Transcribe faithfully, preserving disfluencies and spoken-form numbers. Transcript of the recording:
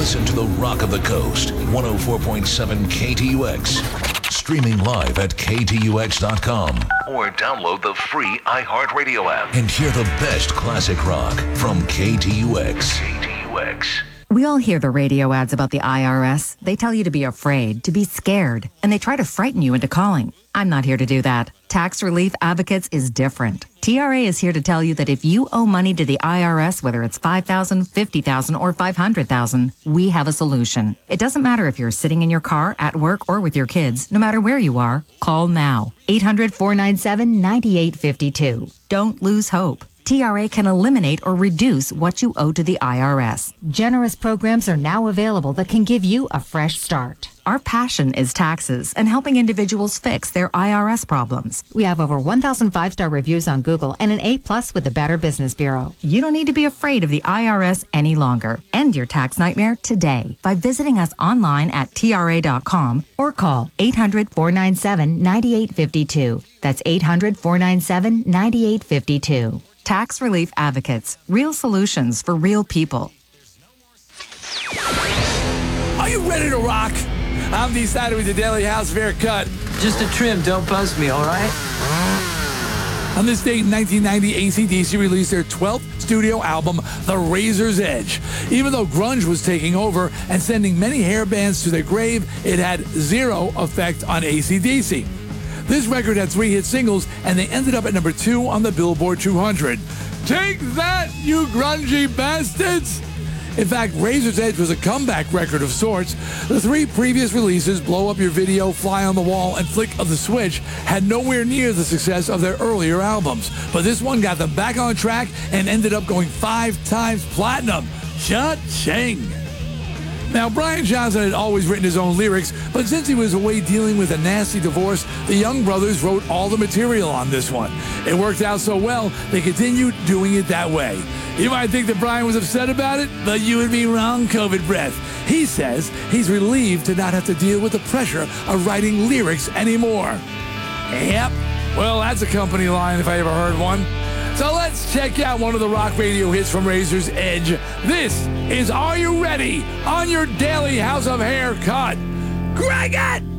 Listen to the Rock of the Coast, one oh four point seven K T U X. Streaming live at K T U X dot com. Or download the free iHeartRadio app. And hear the best classic rock from K T U X. K T U X. We all hear the radio ads about the I R S. They tell you to be afraid, to be scared, and they try to frighten you into calling. I'm not here to do that. Tax Relief Advocates is different. T R A is here to tell you that if you owe money to the I R S, whether it's five thousand dollars, fifty thousand dollars, or five hundred thousand dollars, we have a solution. It doesn't matter if you're sitting in your car, at work, or with your kids. No matter where you are, call now. eight hundred, four nine seven, nine eight five two. Don't lose hope. T R A can eliminate or reduce what you owe to the I R S. Generous programs are now available that can give you a fresh start. Our passion is taxes and helping individuals fix their I R S problems. We have over one thousand five-star reviews on Google and an A plus with the Better Business Bureau. You don't need to be afraid of the I R S any longer. End your tax nightmare today by visiting us online at T R A dot com or call eight hundred, four nine seven, nine eight five two. That's eight hundred, four nine seven, nine eight five two. Tax Relief Advocates. Real solutions for real people. Are you ready to rock? I'm D Snyder with the Daily House of Haircut. Just a trim, don't buzz me, all right? On this date in nineteen ninety, A C D C released their twelfth studio album, The Razor's Edge. Even though grunge was taking over and sending many hair bands to their grave, it had zero effect on A C D C. This record had three hit singles, and they ended up at number two on the Billboard two hundred. Take that, you grungy bastards! In fact, Razor's Edge was a comeback record of sorts. The three previous releases, Blow Up Your Video, Fly on the Wall, and Flick of the Switch, had nowhere near the success of their earlier albums. But this one got them back on track and ended up going five times platinum. Cha-ching! Now, Brian Johnson had always written his own lyrics, but since he was away dealing with a nasty divorce, the Young Brothers wrote all the material on this one. It worked out so well, they continued doing it that way. You might think that Brian was upset about it, but you would be wrong, COVID breath. He says he's relieved to not have to deal with the pressure of writing lyrics anymore. Yep. Well, that's a company line if I ever heard one. So let's check out one of the rock radio hits from Razor's Edge. This is Are You Ready? On your Daily House of Haircut. Greg it!